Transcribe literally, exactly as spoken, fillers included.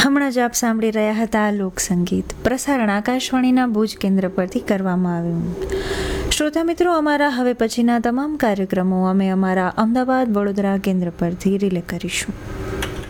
હમણાં જ આપ સાંભળી રહ્યા હતા આ લોકસંગીત પ્રસારણ આકાશવાણીના ભુજ કેન્દ્ર પરથી કરવામાં આવ્યું। શ્રોતા મિત્રો, અમારા હવે પછીના તમામ કાર્યક્રમો અમે અમારા અમદાવાદ વડોદરા કેન્દ્ર પરથી રિલે કરીશું।